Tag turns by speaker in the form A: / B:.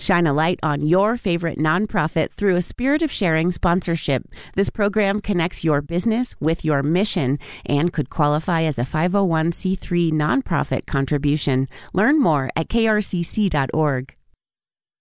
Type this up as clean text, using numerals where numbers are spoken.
A: Shine a light on your favorite nonprofit through a Spirit of Sharing sponsorship. This program connects your business with your mission and could qualify as a 501c3 nonprofit contribution. Learn more at krcc.org.